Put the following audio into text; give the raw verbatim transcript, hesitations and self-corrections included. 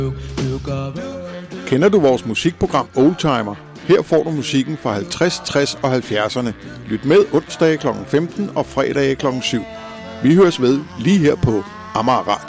Kender du vores musikprogram Oldtimer? Her får du musikken fra halvtreds, tres og halvfjerdserne. Lyt med onsdage klokken femten og fredage klokken syv. Vi høres ved lige her på Amager Radio.